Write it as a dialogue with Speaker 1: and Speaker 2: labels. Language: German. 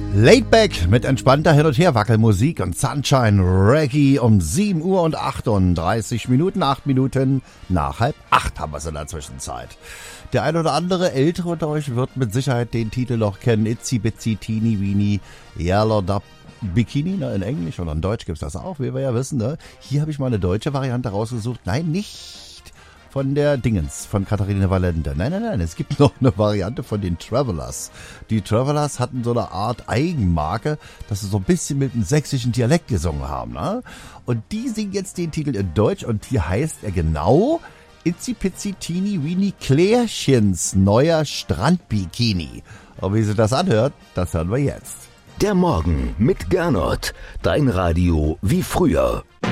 Speaker 1: Laidback mit entspannter Hin- und Herwackelmusik und Sunshine Reggae um 7 Uhr und 38 Minuten, 8 Minuten nach 7:30 haben wir es in der Zwischenzeit. Der ein oder andere Ältere unter euch wird mit Sicherheit den Titel noch kennen. Itsy Bitsy Teeny Weeny Yellow Dub Bikini, ne? In Englisch und in Deutsch gibt's das auch, wie wir ja wissen. Ne? Hier habe ich mal eine deutsche Variante rausgesucht. Nein, nicht von der Dingens, von Katharina Valente. Nein, es gibt noch eine Variante von den Travelers. Die Travelers hatten so eine Art Eigenmarke, dass sie so ein bisschen mit einem sächsischen Dialekt gesungen haben. Ne? Und die singen jetzt den Titel in Deutsch und hier heißt er genau Itsy Pitsy Teeny Weeny Klärchens neuer Strandbikini. Und wie sich das anhört, das hören wir jetzt.
Speaker 2: Der Morgen mit Gernot. Dein Radio wie früher.